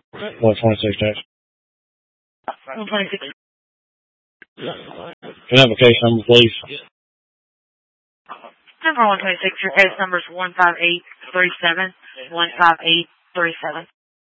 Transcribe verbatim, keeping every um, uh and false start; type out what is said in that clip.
What, twenty-six dash? one twenty-six. Can I have a case number, please? Number one twenty-six, your case number is one five eight three seven, one five eight three seven.